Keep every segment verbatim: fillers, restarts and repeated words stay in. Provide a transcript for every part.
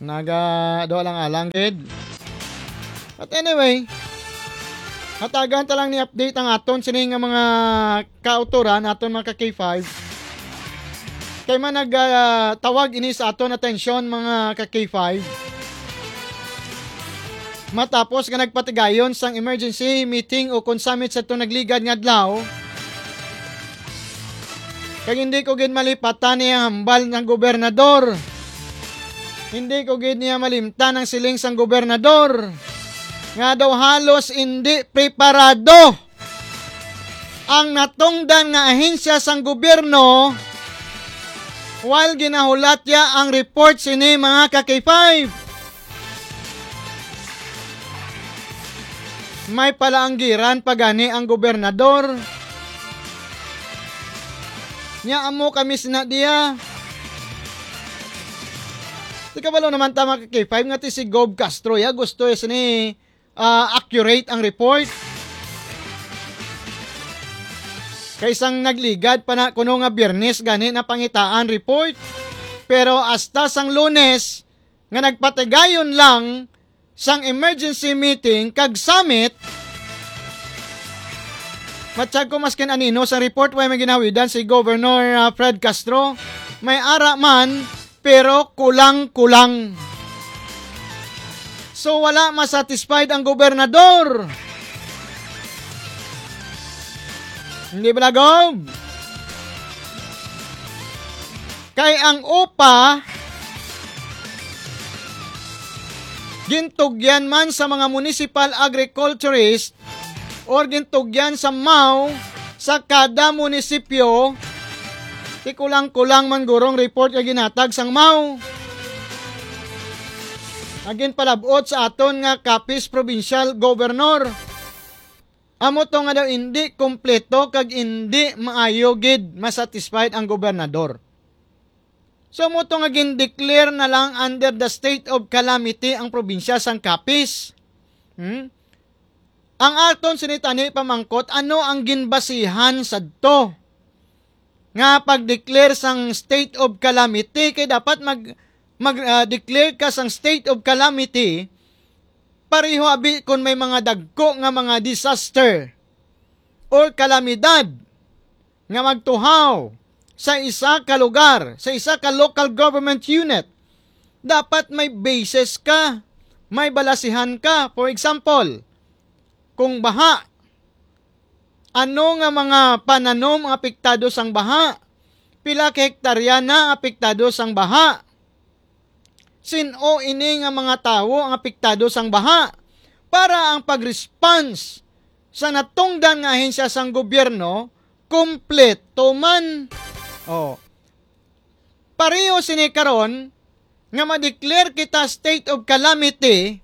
Naga do lang alang gid. But anyway, hatagan ta lang ni update ang aton sini nga mga kautoran aton mga K five. Kay man nag uh, tawag ini sa aton atensyon mga K five. Matapos nga nagpatigayon sang emergency meeting o kung summit sa ito nagligad nga adlaw, kaya hindi ko gid malipatan niya hambal ng gobernador. Hindi ko gid niya malimtan ang siling sang gobernador. Nga daw halos hindi preparado ang natungdan nga ahensya sang gobyerno while ginahulat ya ang report sini mga K five. May palaanggiran pagani ang gobernador. Nya amo kami sina diya. Di kabalo naman tama K five nga ti si Gob Castro ya gusto ya sini uh, accurate ang report. Kaysang nagligad pa na kuno nga Biyernes gani na pangitaan report. Pero hasta sang Lunes nga nagpatigayon lang sang emergency meeting kag summit, matsyag ko maskin anino sa report way may ginawidan si Governor uh, Fred Castro. May ara man pero kulang-kulang. So wala masatisfied ang gobernador. Hindi ba Gob? Kay ang upa gintugyan man sa mga municipal agriculturist or gintugyan sa M A U sa kada munisipyo, ti kulang-kulang man gurong report nga ginatag sang M A U. Agin palabot sa aton nga Capiz Provincial Governor. Amo to nga daw hindi kompleto kag hindi maayo gid masatisfied ang gobernador. So mo to nga gin-declare na lang under the state of calamity ang probinsya sang Capiz. Hmm? Ang aton sinitani pamangkot ano ang ginbasihan sadto nga pag-declare sang state of calamity kay dapat mag mag-declare uh, ka sang state of calamity pareho abi kung may mga dagko nga mga disaster or kalamidad nga magtuhaw sa isa ka lugar, sa isa ka local government unit. Dapat may basis ka, may balasihan ka. For example, kung baha, ano nga mga pananom ang apektado sang baha? Pila ka hektarya na apektado sang baha? Sino ini nga mga tao ang apektado sang baha? Para ang pag-response sa natungdan nga ahensya sang gobyerno, kompleto man. Oh. Pareho sini karon nga ma-declare kita state of calamity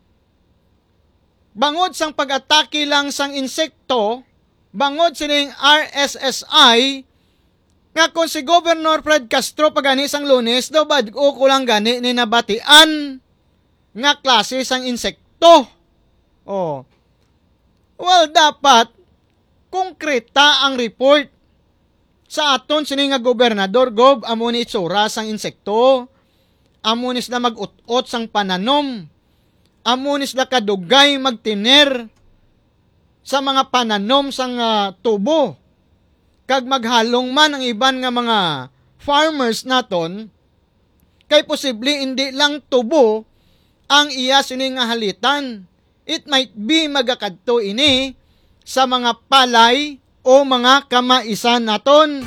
bangod sang pag-atake lang sang insekto, bangod sining R S S I, nga kung si Governor Fred Castro pagani sang Lunes, daw bad-o ko lang gani ni nabatian nga klase sang insekto. Oh. Well, dapat konkreta ang report sa aton sini nga gobernador. Gob, amo ni itsura sang insekto, amo ni sila mag-ut-ut sang pananom, amo ni sila kadugay magtiner sa mga pananom sang uh, tubo. Kag maghalong man ang iban nga mga farmers naton, kay posible hindi lang tubo ang iya sini nga halitan. It might be magakadto ini sa mga palay o mga kamaisan naton.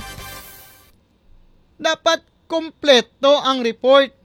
Dapat kompleto ang report.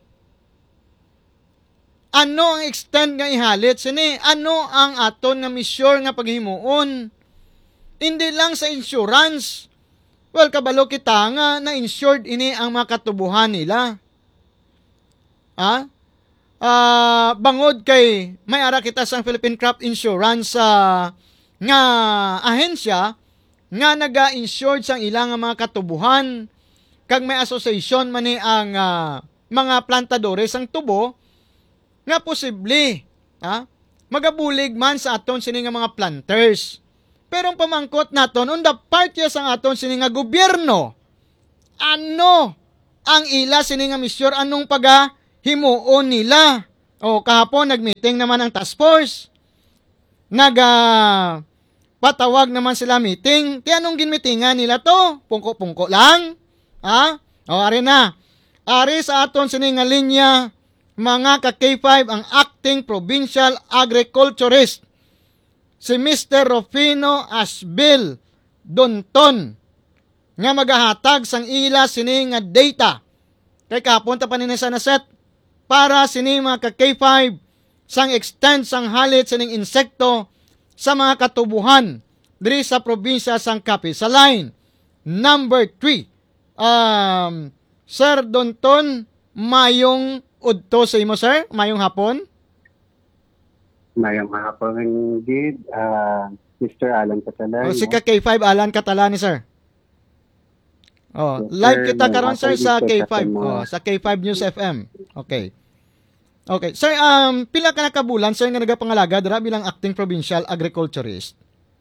Ano ang extent nga ihalit sini? Ano ang aton nga measure nga paghimuon? Hindi lang sa insurance. Well, kabalo kita nga na-insured ini ang mga katubuhan nila. Ha? Uh, bangod kay may ara kita sa Philippine Crop Insurance uh, nga ahensya nga naga-insured sang ilang mga katubuhan kag may association man ni ang uh, mga plantadores sang tubo nga posible ha magabulig man sa aton sini nga mga planters. Pero ang pamangkot naton on the part ya sang aton sini nga gobyerno, ano ang ila sini nga misyon, anong paga himuon nila. O kahapon nagmeeting naman ang task force. Nag uh, patawag naman sila meeting. Kaya anong ginmeetingan nila to? Pungko-pungko lang? Ha? O ari na. Ari sa aton sininga linya mga ka-K five ang acting provincial agriculturist si Mister Rufino Asbil Donton nga magahatag sang ila sini nga data kay kapunta pa nini sa naset para sini mga ka-K five sang extend sang halit sining insekto sa mga katubuhan diri sa probinsya sang Capiz. Sa line number three, um, Sir Donton, mayong udto sa imo, sir? Mayong hapon? Mayong hapon, Gid. Uh, Mister Alan Catalan. O, si ka K five Alan Catalan, sir. Oh, yes, live sir, kita karon sir sa K five. Oh, sa K five News F M. Okay. Okay, sir, um pila ka na kabulan sir nga nagapangalaga dira bilang acting provincial agriculturist?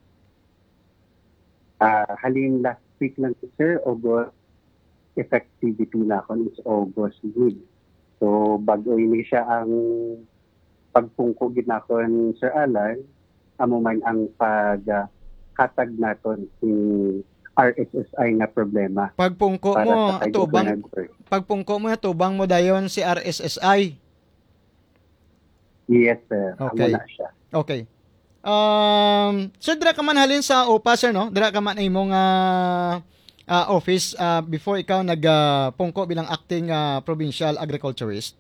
Ah, uh, halin last week lang sir, August effectivity na ako is August good. So bago ini siya ang pagpungko ginakon Sir Alan, amo man ang paghatag naton si R S S I na problema. Pagpungko mo atubang pagpungko mo atubang mo dayon si R S S I. Yes sir, okay. Amo na siya. Okay. Um, so dira ka man halin sa O P A sir no? Dira ka man imong uh, uh, office uh, before ikaw nagpungko uh, bilang acting uh, provincial agriculturist?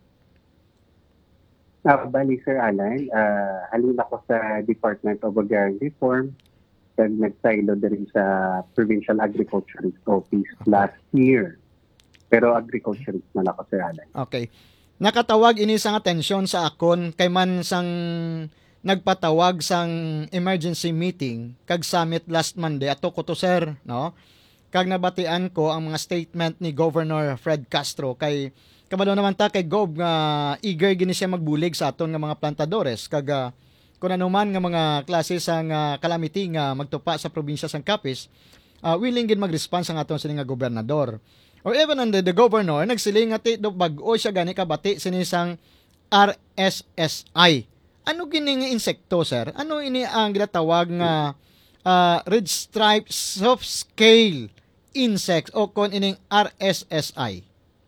Uh, bali Sir Alan, uh, halin ako sa Department of Agrarian Reform kag nagsaylo din sa Provincial Agriculturist Office okay. last year. Pero agriculturist na ako Sir Alan. Okay. Nakatawag ini sang atensyon sa akon kay man sang nagpatawag sang emergency meeting kag summit last Monday ato ko to sir, no? Kag nabatian ko ang mga statement ni Governor Fred Castro kay kamado naman ta kay Gov nga uh, eager gini siya magbulig sa aton nga mga plantadores kag uh, kun ano man nga mga klase sang uh, calamity nga magtupa sa probinsya sang Capiz, uh, willing gid mag-response ang aton sini nga gobernador. Or even under the governor nagsiling nga ti do bag-o siya gani kabati sini sang R S S I. Ano gini nga insekto sir? Ano ini ang ginatawag nga uh, red stripe soft scale insects o kon ining R S S I?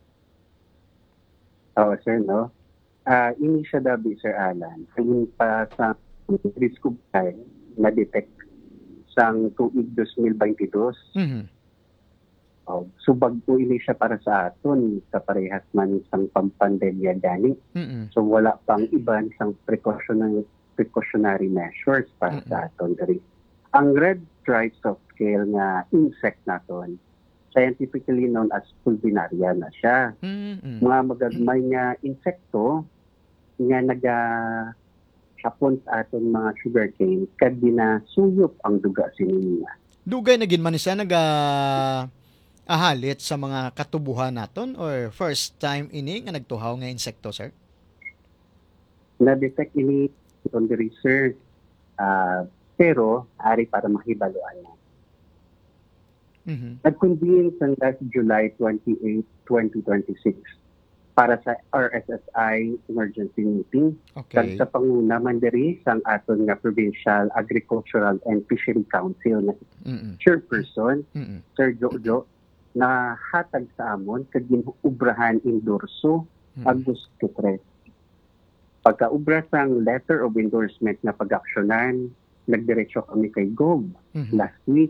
Oo, oh, sir, no? Uh, ini siya dabi, Sir Alan. Ayun pa sa risk of time na-detect sang tuig twenty twenty-two. Mm-hmm. Oh, so, bago ini siya para sa aton sa parehas man sang pampandemya gani. Mm-hmm. So, wala pang iban sang precautionary, precautionary measures para mm-hmm. sa aton. Dari. Ang red stripe soft scale nga insect naton, scientifically known as Fulvinaria na siya. Mm-hmm. Mga magagmay nga insekto nga naga hapon sa aton mga sugarcane kad ginasuyop ang duga siniya. Dugay na gid man siya naga ahalit sa mga katubuhan naton or first time ini nga nagtuhaw nga insekto sir? Na-detect ini on the research uh, pero ari para mahibaloan na. Mm-hmm. Nag-convene sa last July twenty-eighth, twenty twenty-six para sa R S S I emergency meeting. Okay. Sa panguna man diri sang aton nga Provincial Agricultural and Fishery Council na mm-hmm. chairperson, mm-hmm. Sir Jojo, na hatag sa amon kag ginubrahan endorso mm-hmm. Agosto tres. Pagka-ubra sang letter of endorsement na pag-aksyonan, nagdiretso kami kay Gov mm-hmm. last week.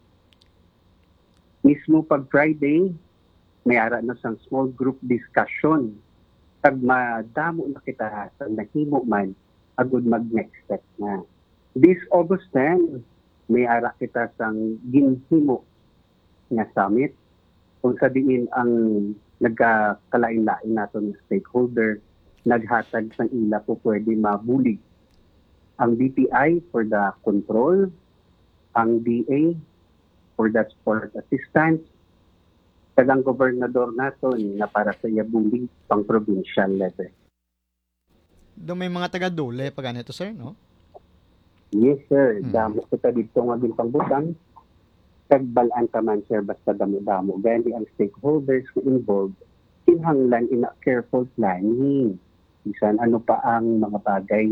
Mismo pag Friday, may ara na sang small group discussion. Pag madamo na kita sa nahimo man, agud mag-next step na. This August ten, may ara kita sang ginhimo nga summit kung sa diin ang nagkakalain-lain naton stakeholder, naghatag sang ila po pwede mabulig. Ang D T I for the control, ang D A for the support assistance, kagang gobernador naton na para sa iyabulig pang provincial level. Do may mga taga-dole pa ganito sir, no? Yes sir, hmm. damo kita dito nga din pangbutang. Kagbalaan ka man sir, basta damo-damo. Gani ang stakeholders who involved, kinahanglan in a careful planning. Bisan ano pa ang mga bagay